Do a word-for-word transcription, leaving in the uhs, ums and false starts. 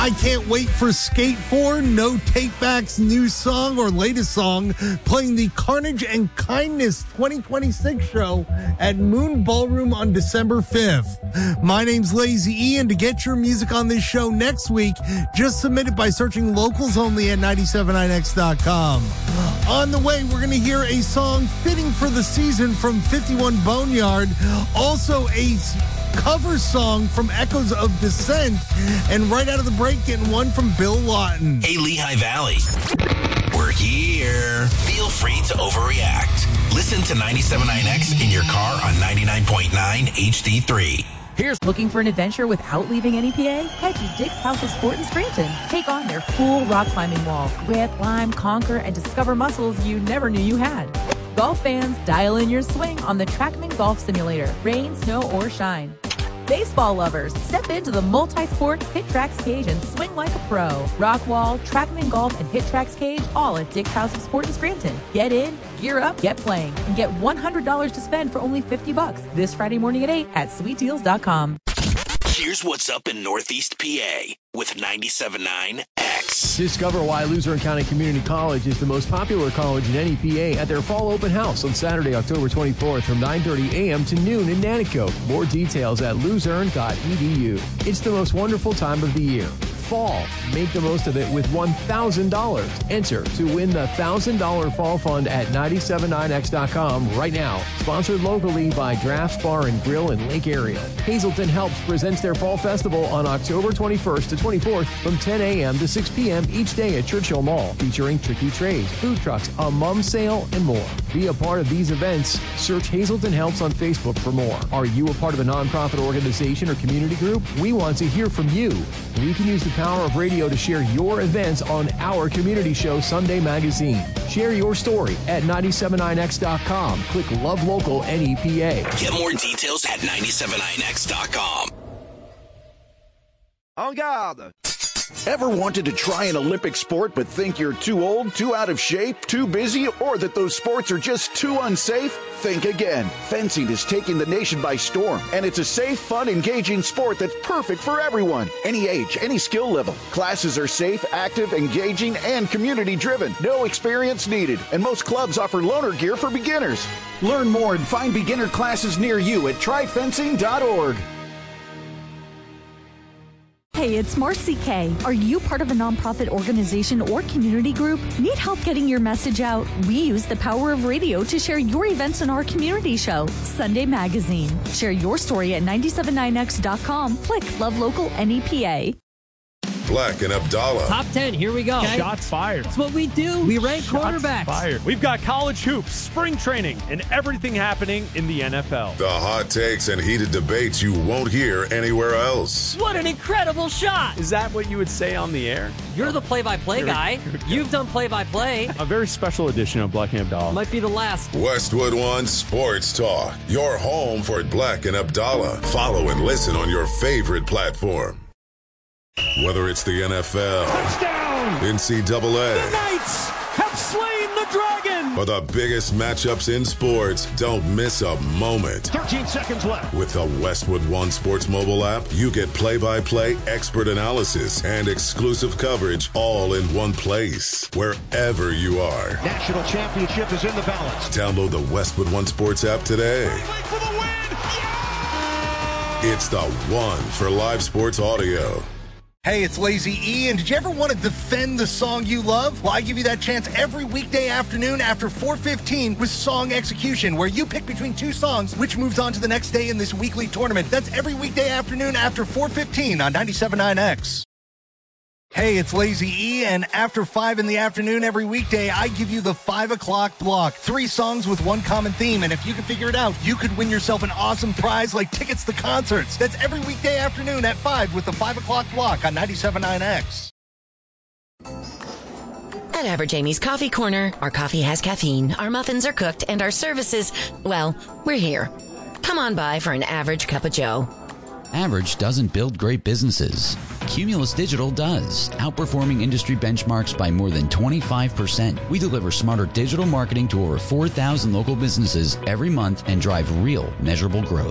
I can't wait for Skate four, No Takeback's new song or latest song, playing the Carnage and Kindness twenty twenty-six show at Moon Ballroom on December fifth. My name's Lazy E, and to get your music on this show next week, just submit it by searching Locals Only at nine seven nine x dot com. On the way, we're going to hear a song fitting for the season from fifty-one Boneyard, also a cover song from Echoes of Dissent, and right out of the break, getting one from Bill Lawton. Hey, Lehigh Valley. We're here. Feel free to overreact. Listen to ninety-seven point nine X in your car on ninety-nine point nine H D three. Here's looking for an adventure without leaving N E P A? Head to Dick's House of Sport in Scranton. Take on their full rock climbing wall. Quit, climb, conquer, and discover muscles you never knew you had. Golf fans, dial in your swing on the TrackMan Golf Simulator. Rain, snow, or shine. Baseball lovers, step into the multi-sport HitTrax cage and swing like a pro. Rockwall, TrackMan Golf, and HitTrax cage, all at Dick's House of Sport in Scranton. Get in, gear up, get playing, and get one hundred dollars to spend for only fifty bucks this Friday morning at eight at sweet deals dot com. Here's what's up in Northeast P A with ninety-seven point nine X. Discover why Luzerne County Community College is the most popular college in N E P A at their fall open house on Saturday, October twenty-fourth from nine thirty a.m. to noon in Nanticoke. More details at luzerne dot e d u. It's the most wonderful time of the year. Fall. Make the most of it with one thousand dollars. Enter to win the one thousand dollars Fall Fund at nine seven nine x dot com right now. Sponsored locally by Drafts Bar and Grill in Lake Area. Hazelton Helps presents their Fall Festival on October twenty-first to twenty-fourth from ten a.m. to six p.m. each day at Churchill Mall, featuring tricky trays, food trucks, a mum sale, and more. Be a part of these events. Search Hazelton Helps on Facebook for more. Are you a part of a nonprofit organization or community group? We want to hear from you. We can use the power of radio to share your events on our community show, Sunday Magazine. Share your story at nine seven nine x dot com. Click Love Local N E P A. Get more details at nine seven nine x dot com. En garde! Ever wanted to try an Olympic sport but think you're too old, too out of shape, too busy, or that those sports are just too unsafe? Think again. Fencing is taking the nation by storm, and it's a safe, fun, engaging sport that's perfect for everyone. Any age, any skill level. Classes are safe, active, engaging, and community-driven. No experience needed, and most clubs offer loaner gear for beginners. Learn more and find beginner classes near you at try fencing dot org. Hey, it's Marcy K. Are you part of a nonprofit organization or community group? Need help getting your message out? We use the power of radio to share your events on our community show, Sunday Magazine. Share your story at nine seven nine x dot com. Click Love Local N E P A. Black and Abdallah. Top ten, here we go. Okay. Shots fired. That's what we do. We rank Shots quarterbacks. Fired. We've got college hoops, spring training, and everything happening in the N F L. The hot takes and heated debates you won't hear anywhere else. What an incredible shot. Is that what you would say on the air? You're the play-by-play guy. You've done play-by-play. A very special edition of Black and Abdallah. Might be the last. Westwood One Sports Talk. Your home for Black and Abdallah. Follow and listen on your favorite platform. Whether it's the N F L, touchdown, N C double A, the Knights have slain the dragon, or the biggest matchups in sports, don't miss a moment. thirteen seconds left. With the Westwood One Sports mobile app, you get play-by-play, expert analysis, and exclusive coverage all in one place, wherever you are. National championship is in the balance. Download the Westwood One Sports app today. For the win. Yeah! It's the one for live sports audio. Hey, it's Lazy E, and did you ever want to defend the song you love? Well, I give you that chance every weekday afternoon after four fifteen with Song Execution, where you pick between two songs, which moves on to the next day in this weekly tournament. That's every weekday afternoon after four fifteen on ninety-seven point nine X. Hey, it's Lazy E, and after five in the afternoon every weekday, I give you the five o'clock block. Three songs with one common theme, and if you can figure it out, you could win yourself an awesome prize like tickets to concerts. That's every weekday afternoon at five with the five o'clock block on ninety-seven point nine X. At Average Amy's Coffee Corner, our coffee has caffeine, our muffins are cooked, and our services, well, we're here. Come on by for an average cup of joe. Average doesn't build great businesses. Cumulus Digital does, outperforming industry benchmarks by more than twenty-five percent. We deliver smarter digital marketing to over four thousand local businesses every month and drive real, measurable growth.